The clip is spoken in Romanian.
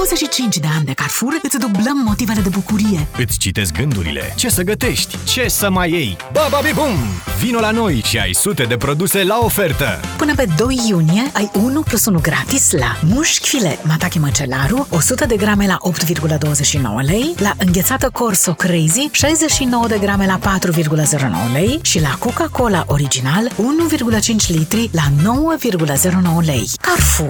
25 de ani de Carrefour îți dublăm motivele de bucurie. Îți citesc gândurile. Ce să gătești? Ce să mai iei? Baba-bi-bum! Vino la noi și ai sute de produse la ofertă! Până pe 2 iunie ai 1+1 gratis la mușchi filet Matache Măcelaru 100 de grame la 8,29 lei, la înghețată Corso Crazy 69 de grame la 4,09 lei și la Coca-Cola Original 1,5 litri la 9,09 lei. Carrefour.